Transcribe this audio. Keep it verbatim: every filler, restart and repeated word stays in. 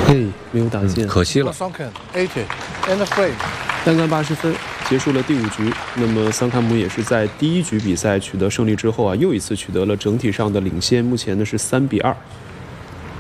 嘿，没有打进， 嗯、可惜了。 单杆八十分，结束了第五局。那么桑坎姆也是在第一局比赛取得胜利之后啊，又一次取得了整体上的领先，目前呢是三比二。